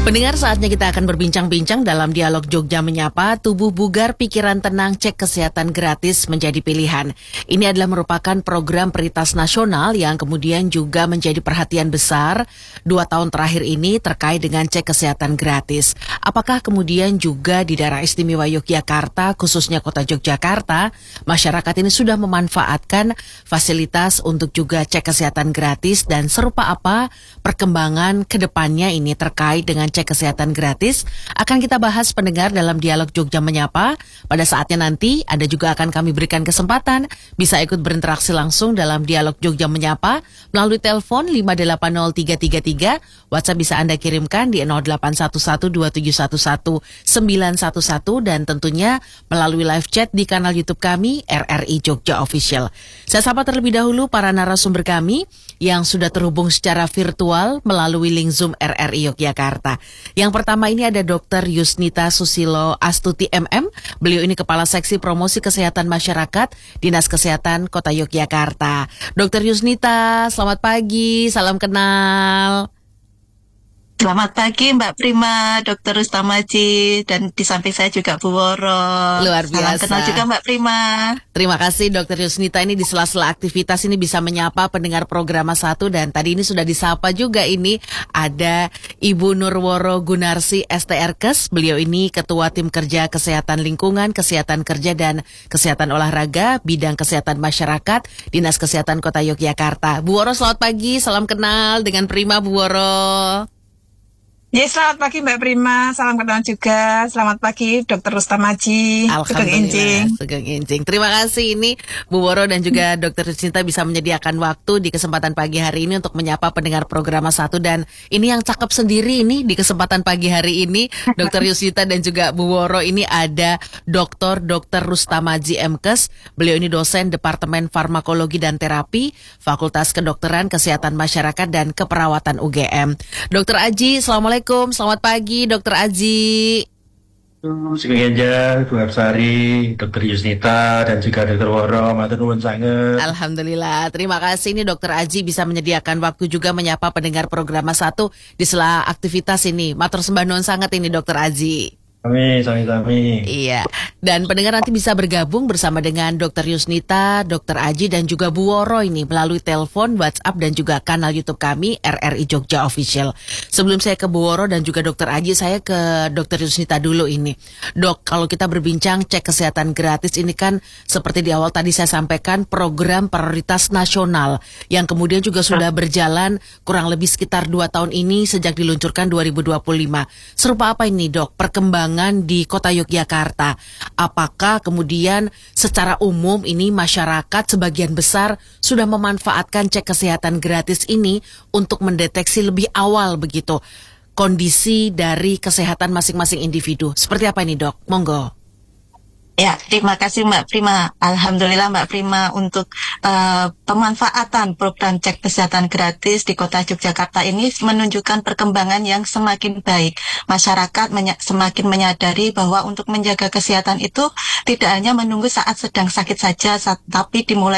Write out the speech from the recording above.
Pendengar, saatnya kita akan berbincang-bincang dalam dialog Jogja Menyapa. Tubuh bugar, pikiran tenang, cek kesehatan gratis menjadi pilihan. Ini adalah merupakan program prioritas nasional yang kemudian juga menjadi perhatian besar 2 tahun terakhir ini terkait dengan cek kesehatan gratis. Apakah kemudian juga di daerah istimewa Yogyakarta, khususnya kota Yogyakarta, masyarakat ini sudah memanfaatkan fasilitas untuk juga cek kesehatan gratis, dan serupa apa perkembangan ke depannya ini terkait dengan cek kesehatan gratis akan kita bahas, pendengar, dalam dialog Jogja Menyapa. Pada saatnya nanti Anda juga akan kami berikan kesempatan bisa ikut berinteraksi langsung dalam dialog Jogja Menyapa melalui telepon 5803333, WhatsApp bisa Anda kirimkan di 08112711 dan tentunya melalui live chat di kanal YouTube kami RRI Jogja Official. Saya sapa terlebih dahulu para narasumber kami yang sudah terhubung secara virtual melalui link Zoom RRI Yogyakarta. Yang pertama ini ada Dr. Yusnita Susilo Astuti MM. Beliau ini Kepala Seksi Promosi Kesehatan Masyarakat Dinas Kesehatan Kota Yogyakarta. Dr. Yusnita, selamat pagi, salam kenal. Selamat pagi Mbak Prima, Dr. Rustamaji, dan di samping saya juga Bu Woro. Luar biasa. Salam kenal juga Mbak Prima. Terima kasih Dr. Yusnita, ini di sela-sela aktivitas ini bisa menyapa pendengar program 1, dan tadi ini sudah disapa juga, ini ada Ibu Nurworo Gunarsi STRKes. Beliau ini Ketua Tim Kerja Kesehatan Lingkungan, Kesehatan Kerja dan Kesehatan Olahraga, Bidang Kesehatan Masyarakat, Dinas Kesehatan Kota Yogyakarta. Bu Woro, selamat pagi, salam kenal dengan Prima, Bu Woro. Ya, selamat pagi Mbak Prima, salam kenal juga. Selamat pagi Dr. Rustamaji. Alhamdulillah, Sugeng Injing. Terima kasih ini Bu Woro dan juga Dr. Yusnita bisa menyediakan waktu di kesempatan pagi hari ini untuk menyapa pendengar program 1. Dan ini yang cakep sendiri ini di kesempatan pagi hari ini, Dr. Yusnita dan juga Bu Woro, ini ada Dr. Rustamaji MKes. Beliau ini dosen Departemen Farmakologi dan Terapi, Fakultas Kedokteran, Kesehatan Masyarakat dan Keperawatan UGM. Dr. Aji, assalamualaikum. Selamat pagi, Dr. Aji. Sugeng Injing, Bu Hapsari, Dr. Yusnita, dan juga Dr. Woro, matur nuwun sanget. Alhamdulillah, terima kasih ini Dr. Aji bisa menyediakan waktu juga menyapa pendengar program 1 di sela aktivitas ini. Matur sembah nuwun sangat ini Dr. Aji. Sami. Iya, dan pendengar nanti bisa bergabung bersama dengan Dr. Yusnita, Dr. Aji dan juga Bu Woro ini melalui telepon, WhatsApp dan juga kanal YouTube kami RRI Jogja Official. Sebelum saya ke Bu Woro dan juga Dr. Aji, saya ke Dr. Yusnita dulu ini. Dok, kalau kita berbincang cek kesehatan gratis ini kan seperti di awal tadi saya sampaikan, program prioritas nasional yang kemudian juga sudah berjalan kurang lebih sekitar 2 tahun ini sejak diluncurkan 2025. Serupa apa ini Dok perkembangan di kota Yogyakarta? Apakah kemudian secara umum ini masyarakat sebagian besar sudah memanfaatkan cek kesehatan gratis ini untuk mendeteksi lebih awal begitu kondisi dari kesehatan masing-masing individu? Seperti apa ini Dok? Monggo. Ya, terima kasih Mbak Prima. Alhamdulillah Mbak Prima untuk pemanfaatan program cek kesehatan gratis di kota Yogyakarta ini menunjukkan perkembangan yang semakin baik. Masyarakat semakin menyadari bahwa untuk menjaga kesehatan itu tidak hanya menunggu saat sedang sakit saja, tapi dimulai